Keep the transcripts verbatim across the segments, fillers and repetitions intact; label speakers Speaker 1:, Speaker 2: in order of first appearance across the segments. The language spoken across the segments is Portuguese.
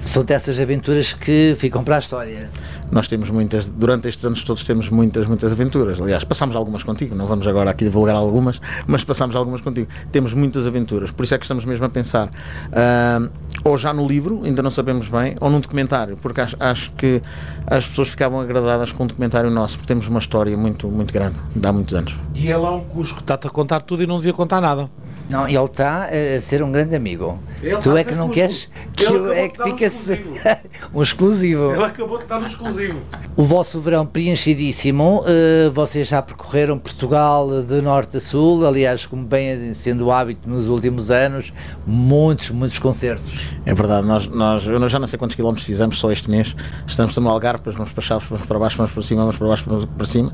Speaker 1: São dessas aventuras que ficam para a história.
Speaker 2: Nós temos muitas, durante estes anos todos temos muitas, muitas aventuras. Aliás, passámos algumas contigo, não vamos agora aqui divulgar algumas, mas passámos algumas contigo. Temos muitas aventuras, por isso é que estamos mesmo a pensar, uh, ou já no livro, ainda não sabemos bem, ou num documentário, porque acho, acho que as pessoas ficavam agradadas com um documentário nosso, porque temos uma história muito, muito grande, de há muitos anos.
Speaker 3: E ele é um cusco, está-te a contar tudo e não devia contar nada.
Speaker 1: Não, ele está a ser um grande amigo.
Speaker 3: Ele
Speaker 1: tu
Speaker 3: está
Speaker 1: é que não
Speaker 3: cusco.
Speaker 1: queres que
Speaker 3: Ele
Speaker 1: eu é
Speaker 3: acabou
Speaker 1: que
Speaker 3: de dar um
Speaker 1: fica
Speaker 3: exclusivo.
Speaker 1: um exclusivo.
Speaker 3: Ele acabou de dar um exclusivo.
Speaker 1: O vosso verão preenchidíssimo, uh, vocês já percorreram Portugal de norte a sul, aliás, como bem sendo o hábito nos últimos anos, muitos, muitos concertos.
Speaker 2: É verdade, nós, nós, eu já não sei quantos quilómetros fizemos só este mês, estamos no Algarve, depois vamos para Chaves, vamos para baixo, vamos para cima, vamos para baixo, vamos para cima.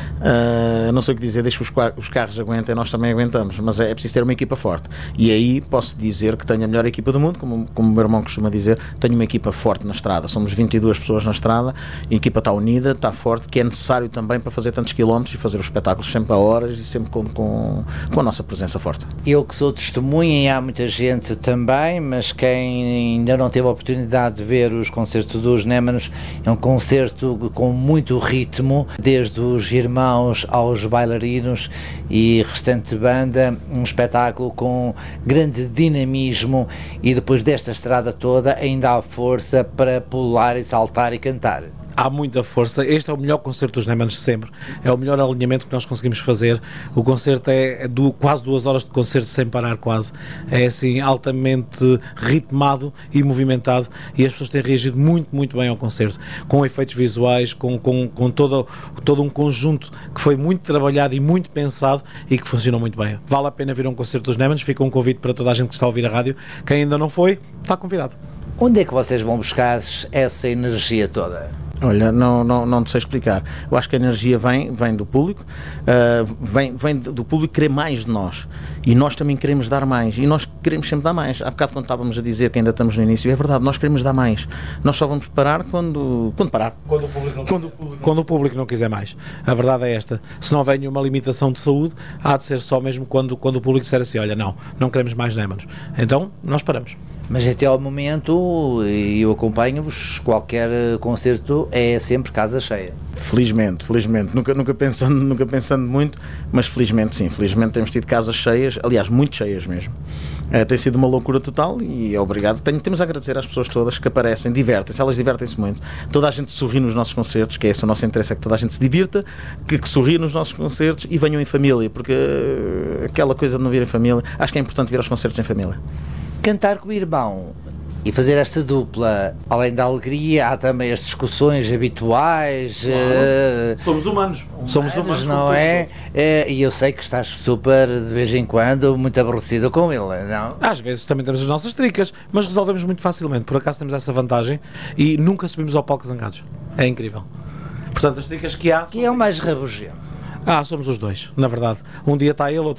Speaker 2: Uh, não sei o que dizer, deixa que os, os carros aguentem, nós também aguentamos, mas é, é preciso ter uma equipa forte. E aí posso dizer que tenho a melhor equipa do mundo, como, como o meu irmão costuma dizer, tenho uma equipa forte na estrada, somos vinte e duas pessoas na estrada, a equipa está unida, está forte, que é necessário também para fazer tantos quilómetros e fazer os espetáculos sempre a horas e sempre com, com, com a nossa presença forte.
Speaker 1: Eu que sou testemunha e há muita gente também, mas quem ainda não teve a oportunidade de ver os concertos dos Némanos, é um concerto com muito ritmo, desde os irmãos aos bailarinos e restante banda, um espetáculo com grande dinamismo e depois desta estrada toda ainda há força para pular e saltar e cantar.
Speaker 3: Há muita força, este é o melhor concerto dos Némanos de sempre, é o melhor alinhamento que nós conseguimos fazer. O concerto é do, quase duas horas de concerto sem parar quase, é assim altamente ritmado e movimentado e as pessoas têm reagido muito, muito bem ao concerto, com efeitos visuais, com, com, com todo, todo um conjunto que foi muito trabalhado e muito pensado e que funcionou muito bem. Vale a pena vir a um concerto dos Némanos, fica um convite para toda a gente que está a ouvir a rádio, quem ainda não foi, está convidado.
Speaker 1: Onde é que vocês vão buscar essa energia toda?
Speaker 2: Olha, não, não, não te sei explicar. Eu acho que a energia vem, vem do público, uh, vem, vem do público querer mais de nós. E nós também queremos dar mais. E nós queremos sempre dar mais. Há bocado quando estávamos a dizer que ainda estamos no início, é verdade, nós queremos dar mais. Nós só vamos parar quando, quando parar.
Speaker 3: Quando o, público não quando, quiser. quando o público não quiser mais. A verdade é esta. Se não houver nenhuma limitação de saúde, há de ser só mesmo quando, quando o público disser assim, olha, não, não queremos mais Némanos. Então, nós paramos.
Speaker 1: Mas até ao momento, e eu acompanho-vos, qualquer concerto é sempre casa cheia.
Speaker 2: Felizmente, felizmente, nunca, nunca, pensando, nunca pensando muito, mas felizmente sim, felizmente temos tido casas cheias, aliás, muito cheias mesmo. É, tem sido uma loucura total e é obrigado. Tenho, temos a agradecer às pessoas todas que aparecem, divertem-se, elas divertem-se muito. Toda a gente sorri nos nossos concertos, que é esse o nosso interesse, é que toda a gente se divirta, que, que sorri nos nossos concertos e venham em família, porque uh, aquela coisa de não vir em família, acho que é importante vir aos concertos em família.
Speaker 1: Cantar com o irmão e fazer esta dupla, além da alegria, há também as discussões habituais.
Speaker 3: Claro.
Speaker 1: Uh,
Speaker 3: Somos humanos. Somos humanos,
Speaker 1: não é? Uh, e eu sei que estás super, de vez em quando, muito aborrecido com ele, não?
Speaker 3: Às vezes também temos as nossas tricas, mas resolvemos muito facilmente. Por acaso temos essa vantagem e nunca subimos ao palco zangados. É incrível. Portanto, as tricas que há...
Speaker 1: Quem é o mais rabugento?
Speaker 3: Ah, somos os dois, na verdade. Um dia está ele, outro